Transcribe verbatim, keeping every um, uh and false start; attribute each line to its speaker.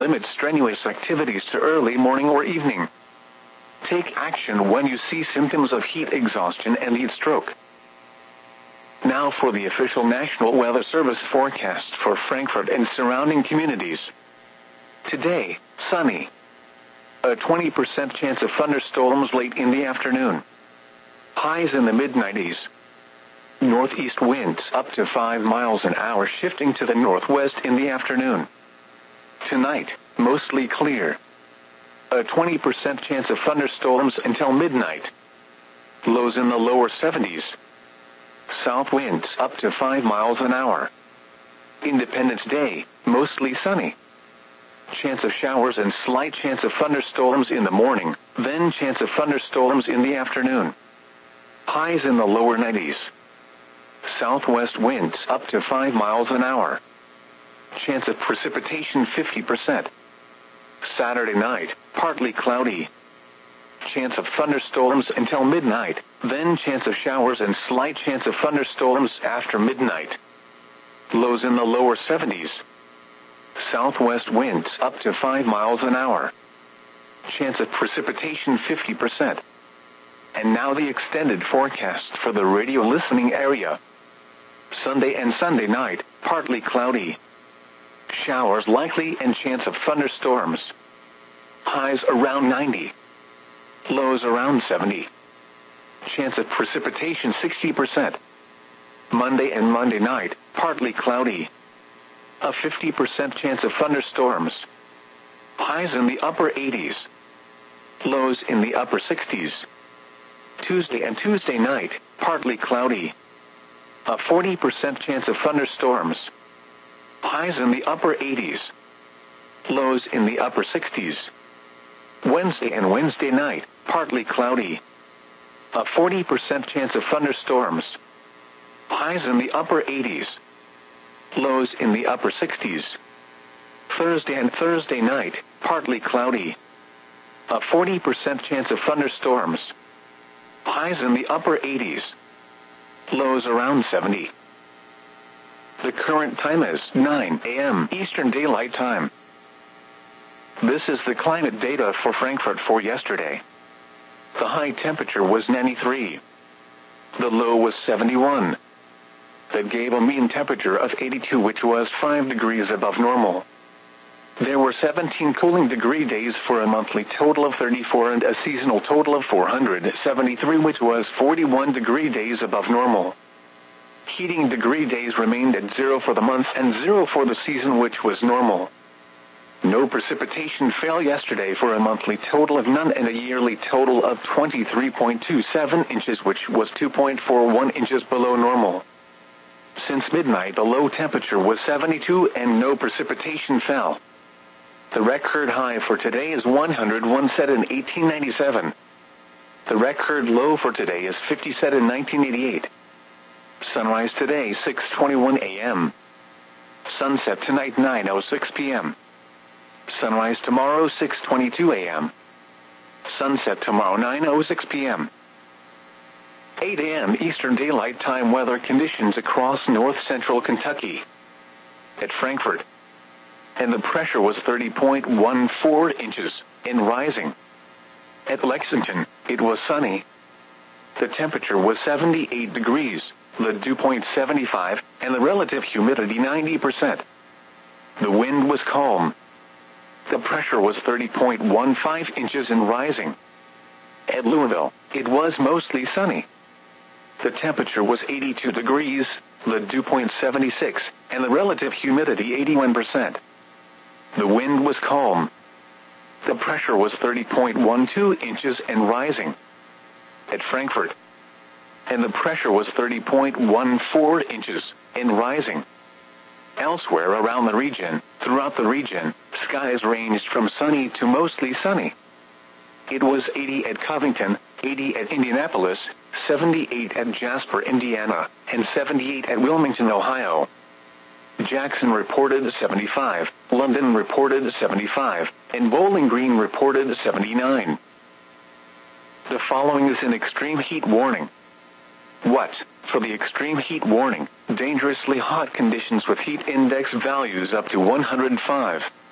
Speaker 1: limit strenuous activities to early morning or evening. Take action when you see symptoms of heat exhaustion and heat stroke. Now for the official National Weather Service forecast for Frankfurt and surrounding communities. Today, sunny. A twenty percent chance of thunderstorms late in the afternoon. Highs in the mid nineties. Northeast winds up to five miles an hour shifting to the northwest in the afternoon. Tonight, mostly clear. A twenty percent chance of thunderstorms until midnight. Lows in the lower seventies. South winds up to five miles an hour. Independence Day, mostly sunny. Chance of showers and slight chance of thunderstorms in the morning, then chance of thunderstorms in the afternoon. Highs in the lower nineties. Southwest winds up to five miles an hour. Chance of precipitation fifty percent. Saturday night, partly cloudy. Chance of thunderstorms until midnight, then chance of showers and slight chance of thunderstorms after midnight. Lows in the lower seventies. Southwest winds up to five miles an hour. Chance of precipitation fifty percent. And now the extended forecast for the radio listening area. Sunday and Sunday night, partly cloudy. Showers likely and chance of thunderstorms. Highs around ninety. Lows around seventy. Chance of precipitation sixty percent. Monday and Monday night, partly cloudy. A fifty percent chance of thunderstorms. Highs in the upper eighties. Lows in the upper sixties. Tuesday and Tuesday night, partly cloudy. A forty percent chance of thunderstorms. Highs in the upper eighties. Lows in the upper sixties. Wednesday and Wednesday night, partly cloudy. A forty percent chance of thunderstorms. Highs in the upper eighties. Lows in the upper sixties. Thursday and Thursday night, partly cloudy. A forty percent chance of thunderstorms. Highs in the upper eighties. Lows around seventy. The current time is nine a m Eastern Daylight Time. This is the climate data for Frankfurt for yesterday. The high temperature was ninety-three. The low was seventy-one. That gave a mean temperature of eighty-two, which was five degrees above normal. There were seventeen cooling degree days for a monthly total of thirty-four and a seasonal total of four hundred seventy-three, which was forty-one degree days above normal. Heating degree days remained at zero for the month and zero for the season, which was normal. No precipitation fell yesterday for a monthly total of none and a yearly total of twenty-three point two seven inches, which was two point four one inches below normal. Since midnight, the low temperature was seventy-two and no precipitation fell. The record high for today is one hundred one set in eighteen ninety-seven. The record low for today is fifty set in nineteen eighty-eight. Sunrise today six twenty-one a m Sunset tonight nine oh six p m Sunrise tomorrow six twenty-two a m Sunset tomorrow nine oh six p m eight a m Eastern Daylight Time weather conditions across north-central Kentucky. At Frankfurt. And the pressure was thirty point one four inches, and rising. At Lexington, it was sunny. The temperature was seventy-eight degrees, the dew point seventy-five, and the relative humidity ninety percent. The wind was calm. The pressure was thirty point one five inches and rising. At Louisville, it was mostly sunny. The temperature was eighty-two degrees, the dew point seventy-six, and the relative humidity eighty-one percent. The wind was calm. The pressure was thirty point one two inches and rising. At Frankfurt. And the pressure was thirty point one four inches and rising. Elsewhere around the region, throughout the region, skies ranged from sunny to mostly sunny. It was eighty at Covington, eighty at Indianapolis, seventy-eight at Jasper, Indiana, and seventy-eight at Wilmington, Ohio. Jackson reported seventy-five, London reported seventy-five, and Bowling Green reported seventy-nine. The following is an extreme heat warning. What? For the extreme heat warning, dangerously hot conditions with heat index values up to one hundred five.